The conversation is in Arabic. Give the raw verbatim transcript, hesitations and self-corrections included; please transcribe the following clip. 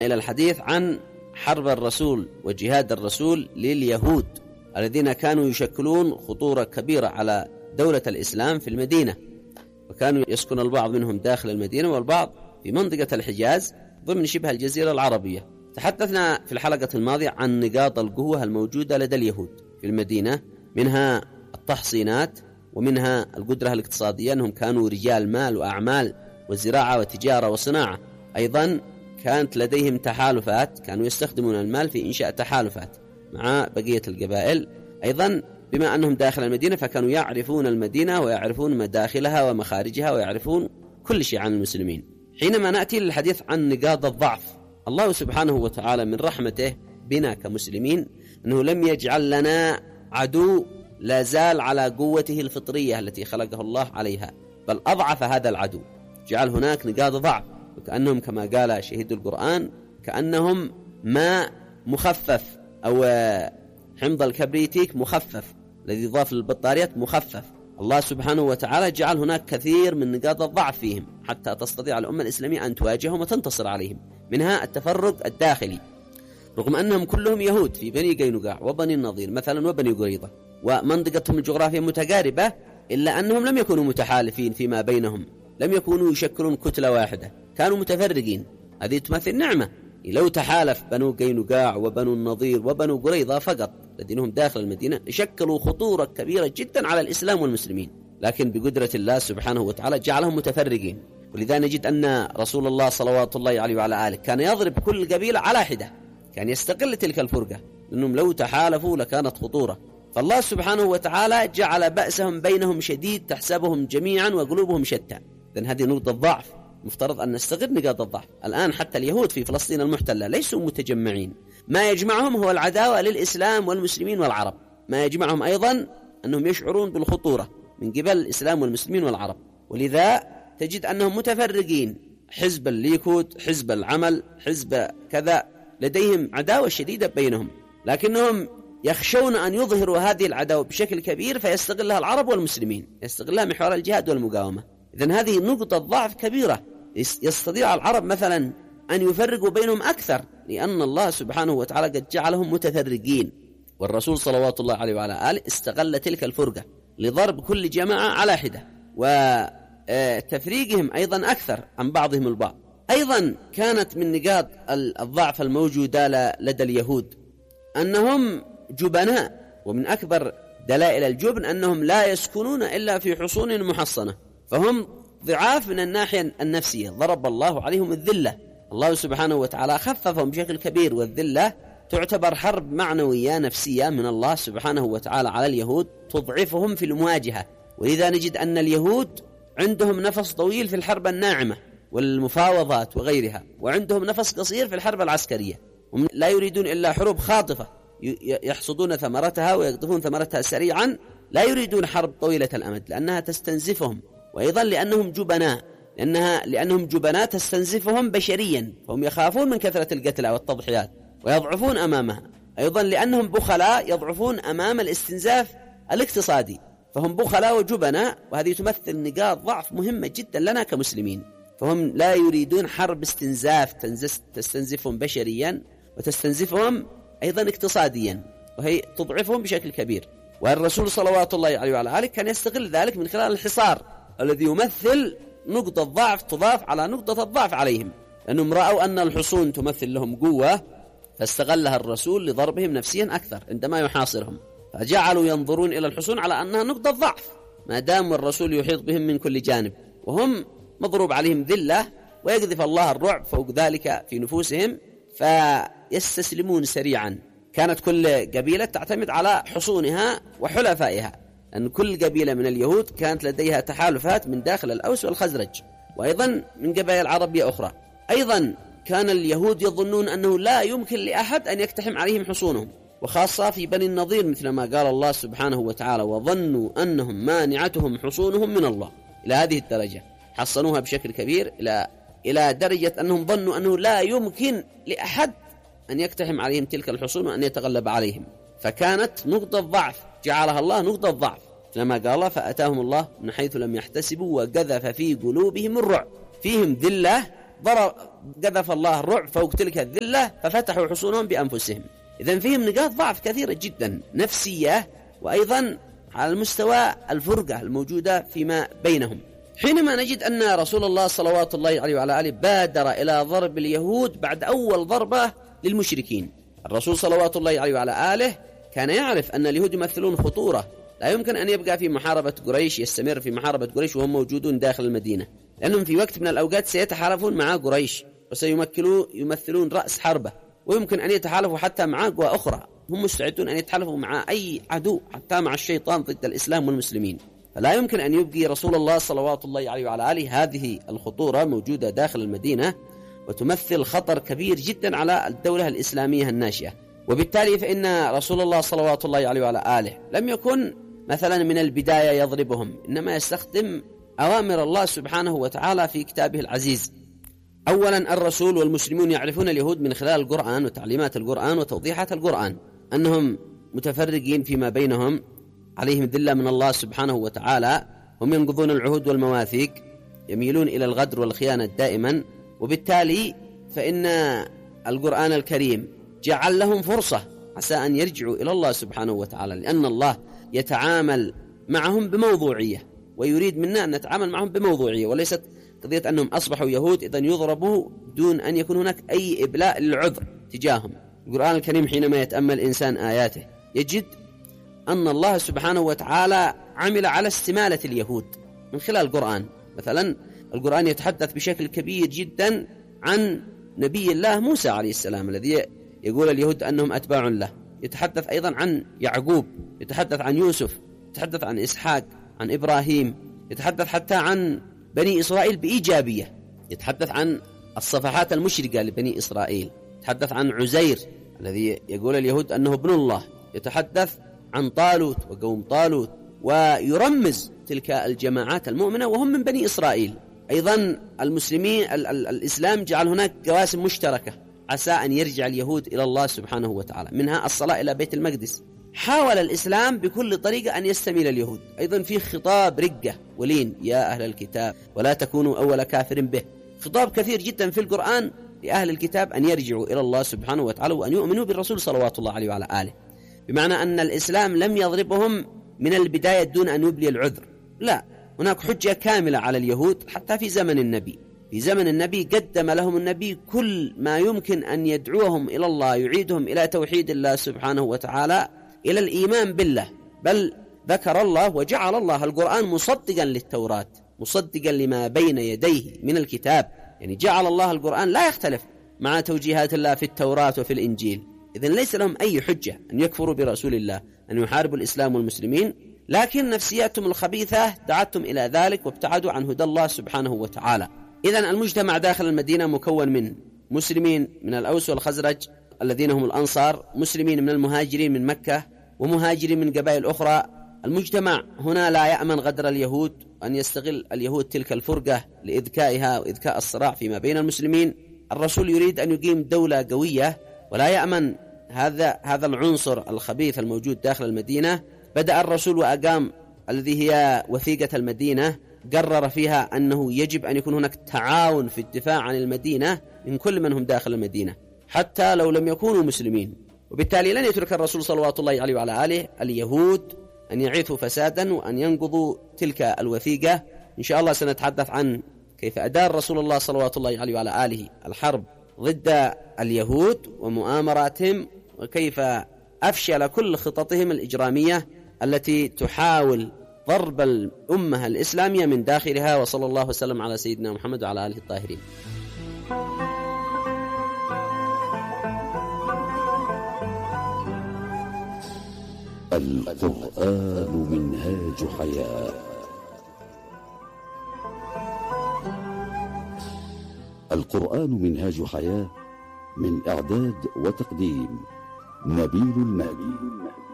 إلى الحديث عن حرب الرسول وجهاد الرسول لليهود الذين كانوا يشكلون خطورة كبيرة على دولة الإسلام في المدينة، وكانوا يسكن البعض منهم داخل المدينة والبعض في منطقة الحجاز ضمن شبه الجزيرة العربية. تحدثنا في الحلقة الماضية عن نقاط القوة الموجودة لدى اليهود في المدينة، منها التحصينات ومنها القدرة الاقتصادية، أنهم كانوا رجال مال وأعمال وزراعة وتجارة وصناعة. أيضا كانت لديهم تحالفات، كانوا يستخدمون المال في إنشاء تحالفات مع بقية القبائل. أيضا بما أنهم داخل المدينة فكانوا يعرفون المدينة ويعرفون مداخلها ومخارجها ويعرفون كل شيء عن المسلمين. حينما نأتي للحديث عن نقاط الضعف، الله سبحانه وتعالى من رحمته بنا كمسلمين أنه لم يجعل لنا عدو لا زال على قوته الفطرية التي خلقه الله عليها، بل أضعف هذا العدو، جعل هناك نقاط ضعف، وكأنهم كما قال شهيد القرآن كأنهم ماء مخفف أو حمض الكبريتيك مخفف الذي ضاف للبطاريات مخفف. الله سبحانه وتعالى جعل هناك كثير من نقاط الضعف فيهم حتى تستطيع الأمة الإسلامية أن تواجههم وتنتصر عليهم، منها التفرق الداخلي، رغم أنهم كلهم يهود في بني قينقاع وبني النضير مثلا وبني قريظة، ومنطقتهم الجغرافية متقاربة، إلا أنهم لم يكونوا متحالفين فيما بينهم، لم يكونوا يشكلون كتلة واحدة، كانوا متفرقين. هذه تمثل نعمة. لو تحالف بنو قينقاع وبنو النضير وبنو قريظة فقط الذين هم داخل المدينة شكلوا خطورة كبيرة جدا على الإسلام والمسلمين، لكن بقدرة الله سبحانه وتعالى جعلهم متفرقين. ولذا نجد أن رسول الله صلوات الله عليه وعلى آله كان يضرب كل قبيلة على حدة، كان يستقل تلك الفرقة، لأنهم لو تحالفوا لكانت خطورة. فالله سبحانه وتعالى جعل بأسهم بينهم شديد، تحسبهم جميعا وقلوبهم شتى. إذن هذه نقطة ضعف، مفترض أن نستغل نقاط الضعف. الآن حتى اليهود في فلسطين المحتلة ليسوا متجمعين، ما يجمعهم هو العداوة للإسلام والمسلمين والعرب، ما يجمعهم أيضا أنهم يشعرون بالخطورة من قبل الإسلام والمسلمين والعرب. ولذا تجد أنهم متفرقين، حزب الليكود، حزب العمل، حزب كذا، لديهم عداوة شديدة بينهم، لكنهم يخشون أن يظهروا هذه العداوة بشكل كبير فيستغلها العرب والمسلمين، يستغلها محور الجهاد والمقاومة. إذن هذه نقطة ضعف كبيرة، يستطيع العرب مثلا أن يفرقوا بينهم أكثر، لأن الله سبحانه وتعالى قد جعلهم متفرقين، والرسول صلوات الله عليه وعلى آله استغل تلك الفرقة لضرب كل جماعة على حدة وتفريقهم أيضا أكثر عن بعضهم البعض. أيضا كانت من نقاط الضعف الموجودة لدى اليهود أنهم جبناء، ومن أكبر دلائل الجبن أنهم لا يسكنون إلا في حصون محصنة، فهم ضعاف من الناحية النفسية، ضرب الله عليهم الذلة. الله سبحانه وتعالى خففهم بشكل كبير، والذلة تعتبر حرب معنوية نفسية من الله سبحانه وتعالى على اليهود تضعفهم في المواجهة. ولذا نجد أن اليهود عندهم نفس طويل في الحرب الناعمة والمفاوضات وغيرها، وعندهم نفس قصير في الحرب العسكرية، هم لا يريدون إلا حروب خاطفة يحصدون ثمرتها ويقطفون ثمرتها سريعا، لا يريدون حرب طويلة الأمد لأنها تستنزفهم، وأيضا لأنهم جبناء، لأنها لأنهم جبناء تستنزفهم بشريا، فهم يخافون من كثرة القتلى والتضحيات ويضعفون أمامها. أيضا لأنهم بخلاء يضعفون أمام الاستنزاف الاقتصادي، فهم بخلاء وجبناء، وهذه تمثل نقاط ضعف مهمة جدا لنا كمسلمين. فهم لا يريدون حرب استنزاف تستنزفهم بشريا وتستنزفهم أيضا اقتصاديا، وهي تضعفهم بشكل كبير. والرسول صلوات الله عليه وعلى آله كان يستغل ذلك من خلال الحصار الذي يمثل نقطة ضعف تضاف على نقطة الضعف عليهم، لأنهم رأوا أن الحصون تمثل لهم قوة، فاستغلها الرسول لضربهم نفسيا أكثر عندما يحاصرهم، فجعلوا ينظرون إلى الحصون على أنها نقطة ضعف، ما دام الرسول يحيط بهم من كل جانب، وهم مضروب عليهم ذلة، ويقذف الله الرعب فوق ذلك في نفوسهم فيستسلمون سريعا. كانت كل قبيلة تعتمد على حصونها وحلفائها، أن كل قبيلة من اليهود كانت لديها تحالفات من داخل الأوس والخزرج، وأيضا من قبائل عربية أخرى. أيضا كان اليهود يظنون أنه لا يمكن لأحد أن يقتحم عليهم حصونهم، وخاصة في بني النضير، مثل ما قال الله سبحانه وتعالى: وظنوا أنهم مانعتهم حصونهم من الله. إلى هذه الدرجة حصنوها بشكل كبير، إلى إلى درجة أنهم ظنوا أنه لا يمكن لأحد أن يقتحم عليهم تلك الحصون وأن يتغلب عليهم، فكانت نقطة ضعف جعلها الله نقطة ضعف، لما قال الله: فأتاهم الله من حيث لم يحتسبوا وقذف في قلوبهم الرعب. فيهم ذلة قذف الله الرعب فوق تلك الذلة ففتحوا حصونهم بأنفسهم. إذن فيهم نقاط ضعف كثيرة جدا نفسية، وأيضا على المستوى الفرقة الموجودة فيما بينهم. حينما نجد أن رسول الله صلوات الله عليه وعلى آله بادر إلى ضرب اليهود بعد أول ضربة للمشركين. الرسول صلوات الله عليه وعلى آله كان يعرف أن اليهود يمثلون خطورة، لا يمكن أن يبقى في محاربة قريش، يستمر في محاربة قريش وهم موجودون داخل المدينة، لأنهم في وقت من الأوقات سيتحالفون مع قريش وسيمثلون رأس حربة، ويمكن أن يتحالفوا حتى مع قوى أخرى. هم مستعدون أن يتحالفوا مع أي عدو، حتى مع الشيطان ضد الإسلام والمسلمين. فلا يمكن أن يبقي رسول الله صلوات الله عليه وعلى آله هذه الخطورة موجودة داخل المدينة وتمثل خطر كبير جدا على الدولة الإسلامية الناشئة. وبالتالي فإن رسول الله صلوات الله عليه وعلى آله لم يكن مثلا من البداية يضربهم، إنما يستخدم أوامر الله سبحانه وتعالى في كتابه العزيز. أولا الرسول والمسلمون يعرفون اليهود من خلال القرآن وتعليمات القرآن وتوضيحات القرآن أنهم متفرقين فيما بينهم، عليهم ذلة من الله سبحانه وتعالى، هم ينقضون العهود والمواثيق، يميلون إلى الغدر والخيانة دائما. وبالتالي فإن القرآن الكريم جعل لهم فرصة عسى أن يرجعوا إلى الله سبحانه وتعالى، لأن الله يتعامل معهم بموضوعية ويريد منا أن نتعامل معهم بموضوعية، وليست قضية أنهم أصبحوا يهود إذن يضربوا دون أن يكون هناك أي إبلاء للعذر تجاههم. القرآن الكريم حينما يتأمل إنسان آياته يجد أن الله سبحانه وتعالى عمل على استمالة اليهود من خلال القرآن. مثلا القرآن يتحدث بشكل كبير جدا عن نبي الله موسى عليه السلام الذي يقول اليهود أنهم أتباع له، يتحدث أيضا عن يعقوب، يتحدث عن يوسف، يتحدث عن إسحاق، عن إبراهيم، يتحدث حتى عن بني إسرائيل بإيجابية، يتحدث عن الصفحات المشرقة لبني إسرائيل، يتحدث عن عزير الذي يقول اليهود أنه ابن الله، يتحدث عن طالوت وقوم طالوت، ويرمز تلك الجماعات المؤمنة وهم من بني إسرائيل. أيضا المسلمين ال ال الإسلام جعل هناك قواسم مشتركة عسى أن يرجع اليهود إلى الله سبحانه وتعالى، منها الصلاة إلى بيت المقدس. حاول الإسلام بكل طريقة أن يستميل اليهود. أيضا في خطاب رقة ولين يا أهل الكتاب ولا تكونوا أول كافر به، خطاب كثير جدا في القرآن لأهل الكتاب أن يرجعوا إلى الله سبحانه وتعالى وأن يؤمنوا بالرسول صلوات الله عليه وعلى آله، بمعنى أن الإسلام لم يضربهم من البداية دون أن يبلي العذر، لا، هناك حجة كاملة على اليهود حتى في زمن النبي. في زمن النبي قدم لهم النبي كل ما يمكن أن يدعوهم إلى الله، يعيدهم إلى توحيد الله سبحانه وتعالى، إلى الإيمان بالله. بل ذكر الله وجعل الله القرآن مصدقا للتوراة، مصدقا لما بين يديه من الكتاب، يعني جعل الله القرآن لا يختلف مع توجيهات الله في التوراة وفي الإنجيل. إذن ليس لهم أي حجة أن يكفروا برسول الله، أن يحاربوا الإسلام والمسلمين، لكن نفسياتهم الخبيثة دعتهم إلى ذلك وابتعدوا عن هدى الله سبحانه وتعالى. إذن المجتمع داخل المدينة مكون من مسلمين من الأوس والخزرج الذين هم الأنصار، مسلمين من المهاجرين من مكة، ومهاجرين من قبائل أخرى. المجتمع هنا لا يأمن غدر اليهود، أن يستغل اليهود تلك الفرقة لإذكائها وإذكاء الصراع فيما بين المسلمين. الرسول يريد أن يقيم دولة قوية ولا يأمن هذا هذا العنصر الخبيث الموجود داخل المدينة. بدأ الرسول وأقام الذي هي وثيقة المدينة، قرر فيها أنه يجب أن يكون هناك تعاون في الدفاع عن المدينة من كل من هم داخل المدينة حتى لو لم يكونوا مسلمين. وبالتالي لن يترك الرسول صلوات الله عليه وعلى آله اليهود أن يعيثوا فسادا وأن ينقضوا تلك الوثيقة. إن شاء الله سنتحدث عن كيف أدار رسول الله صلوات الله عليه وعلى آله الحرب ضد اليهود ومؤامراتهم، وكيف أفشل كل خططهم الإجرامية التي تحاول ضرب الأمة الإسلامية من داخلها. وصلى الله وسلم على سيدنا محمد وعلى آله الطاهرين. القرآن منهاج حياة. القرآن منهاج حياة، من إعداد وتقديم نبيل المالي.